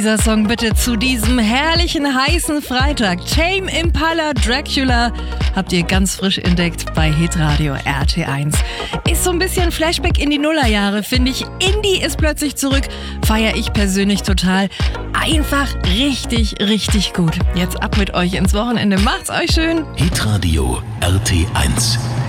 Dieser Song bitte zu diesem herrlichen, heißen Freitag. Tame Impala Dracula habt ihr ganz frisch entdeckt bei Hitradio RT1. Ist so ein bisschen Flashback in die Nullerjahre, finde ich. Indie ist plötzlich zurück, feiere ich persönlich total. Einfach richtig, richtig gut. Jetzt ab mit euch ins Wochenende. Macht's euch schön. Hitradio RT1.